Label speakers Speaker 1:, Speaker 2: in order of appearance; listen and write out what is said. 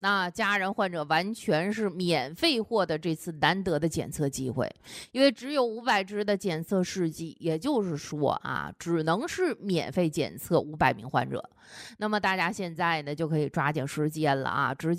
Speaker 1: 那家人患者完全是免费获得这次难得的检测机会，因为只有500只的检测试剂，也就是说啊，只能是免费检测500名患者。那么大家现在呢就可以抓紧时间了啊，直接